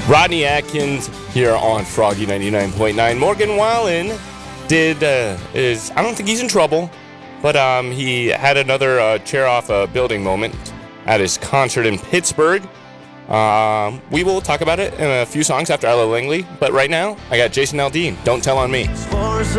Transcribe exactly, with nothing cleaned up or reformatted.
Rodney Atkins here on Froggy ninety-nine point nine. Morgan Wallen did, uh, is, I don't think he's in trouble, but um, he had another uh, chair off a building moment at his concert in Pittsburgh. Um, we will talk about it in a few songs after Ella Langley, but right now, I got Jason Aldean, Don't Tell on Me.